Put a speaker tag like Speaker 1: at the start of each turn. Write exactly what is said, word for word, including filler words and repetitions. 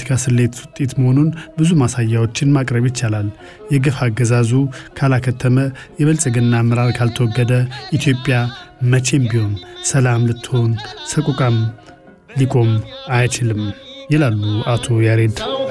Speaker 1: የፖለቲካ ስሌት ውጤት መሆኑን ብዙ ማሳያዎችን ማቅረብ ይቻላል። የግፍ አገዛዙ ካላከተመ የብልጽግና አመራር ካልተወገደ ኢትዮጵያ መቼም ቢሆን ሰላም ልትሆን ሰቆቃም ሊቆም አይችልም ይላሉ አቶ ያሬድ።